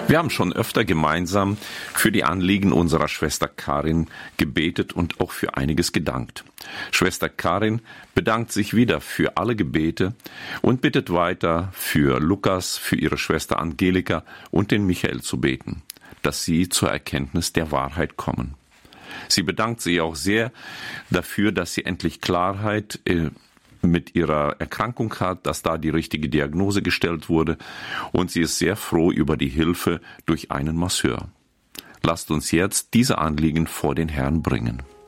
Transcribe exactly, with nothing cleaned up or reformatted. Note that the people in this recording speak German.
Wir haben schon öfter gemeinsam für die Anliegen unserer Schwester Karin gebetet und auch für einiges gedankt. Schwester Karin bedankt sich wieder für alle Gebete und bittet weiter für Lukas, für ihre Schwester Angelika und den Michael zu beten, dass sie zur Erkenntnis der Wahrheit kommen. Sie bedankt sich auch sehr dafür, dass sie endlich Klarheit äh, mit ihrer Erkrankung hat, dass da die richtige Diagnose gestellt wurde, und sie ist sehr froh über die Hilfe durch einen Masseur. Lasst uns jetzt diese Anliegen vor den Herrn bringen.